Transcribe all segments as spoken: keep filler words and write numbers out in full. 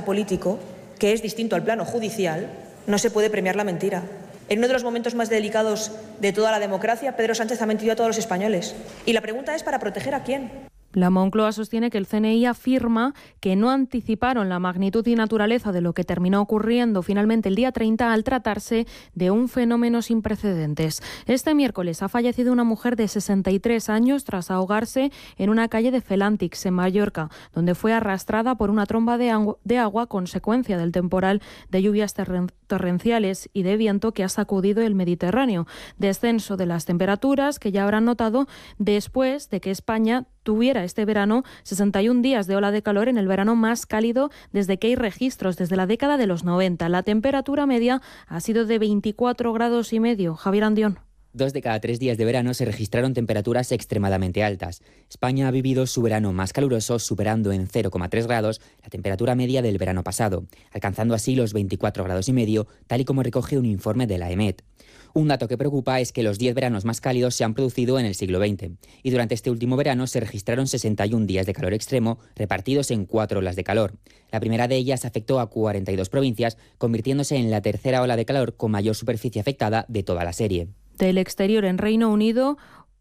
político, que es distinto al plano judicial, no se puede premiar la mentira. En uno de los momentos más delicados de toda la democracia, Pedro Sánchez ha mentido a todos los españoles. Y la pregunta es, ¿para proteger a quién? La Moncloa sostiene que el C N I afirma que no anticiparon la magnitud y naturaleza de lo que terminó ocurriendo finalmente el día treinta al tratarse de un fenómeno sin precedentes. Este miércoles ha fallecido una mujer de sesenta y tres años tras ahogarse en una calle de Felantix, en Mallorca, donde fue arrastrada por una tromba de agua, de agua consecuencia del temporal de lluvias terren- torrenciales y de viento que ha sacudido el Mediterráneo. Descenso de las temperaturas que ya habrán notado después de que España tuviera este verano sesenta y un días de ola de calor en el verano más cálido desde que hay registros, desde la década de los noventa. La temperatura media ha sido de veinticuatro grados y medio. Javier Andión. Dos de cada tres días de verano se registraron temperaturas extremadamente altas. España ha vivido su verano más caluroso, superando en cero coma tres grados la temperatura media del verano pasado, alcanzando así los veinticuatro grados y medio, tal y como recoge un informe de la E M E T. Un dato que preocupa es que los diez veranos más cálidos se han producido en el siglo veinte, y durante este último verano se registraron sesenta y un días de calor extremo repartidos en cuatro olas de calor. La primera de ellas afectó a cuarenta y dos provincias, convirtiéndose en la tercera ola de calor con mayor superficie afectada de toda la serie. Del exterior, en Reino Unido,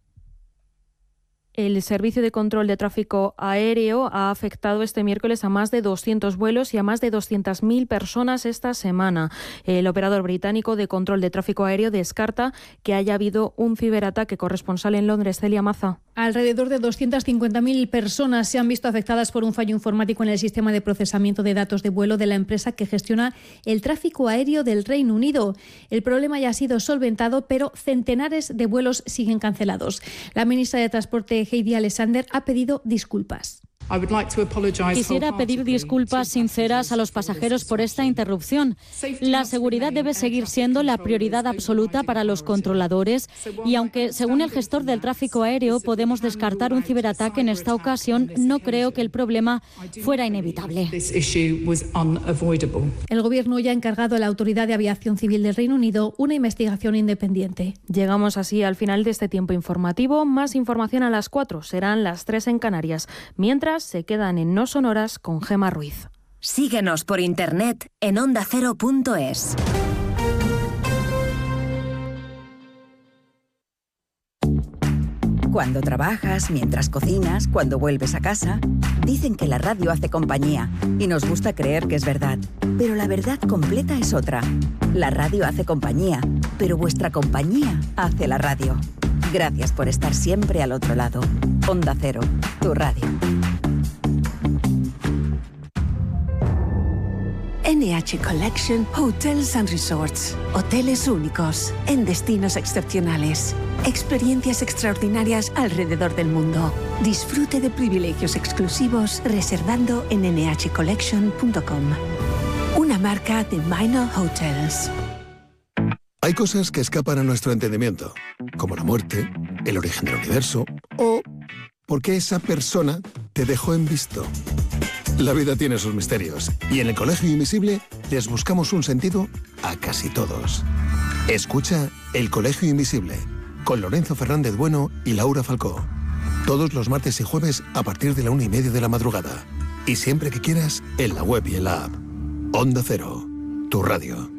el Servicio de Control de Tráfico Aéreo ha afectado este miércoles a más de doscientos vuelos y a más de doscientas mil personas esta semana. El operador británico de control de tráfico aéreo descarta que haya habido un ciberataque. Corresponsal en Londres, Celia Maza. Alrededor de doscientas cincuenta mil personas se han visto afectadas por un fallo informático en el sistema de procesamiento de datos de vuelo de la empresa que gestiona el tráfico aéreo del Reino Unido. El problema ya ha sido solventado, pero centenares de vuelos siguen cancelados. La ministra de Transporte, Heidi Alexander, ha pedido disculpas. Quisiera pedir disculpas sinceras a los pasajeros por esta interrupción. La seguridad debe seguir siendo la prioridad absoluta para los controladores y aunque, según el gestor del tráfico aéreo, podemos descartar un ciberataque en esta ocasión, no creo que el problema fuera inevitable. El Gobierno ya ha encargado a la Autoridad de Aviación Civil del Reino Unido una investigación independiente. Llegamos así al final de este tiempo informativo. Más información a las cuatro, serán las tres en Canarias. Mientras, se quedan en No Sonoras con Gemma Ruiz. Síguenos por internet en onda cero punto es. Cuando trabajas, mientras cocinas, cuando vuelves a casa, dicen que la radio hace compañía y nos gusta creer que es verdad. Pero la verdad completa es otra. La radio hace compañía, pero vuestra compañía hace la radio. Gracias por estar siempre al otro lado. Onda Cero, tu radio. N H Collection Hotels and Resorts. Hoteles únicos, en destinos excepcionales. Experiencias extraordinarias alrededor del mundo. Disfrute de privilegios exclusivos reservando en ene hache collection punto com. Una marca de Minor Hotels. Hay cosas que escapan a nuestro entendimiento, como la muerte, el origen del universo o por qué esa persona te dejó en visto. La vida tiene sus misterios y en el Colegio Invisible les buscamos un sentido a casi todos. Escucha El Colegio Invisible con Lorenzo Fernández Bueno y Laura Falcó. Todos los martes y jueves a partir de la una y media de la madrugada. Y siempre que quieras, en la web y en la app. Onda Cero, tu radio.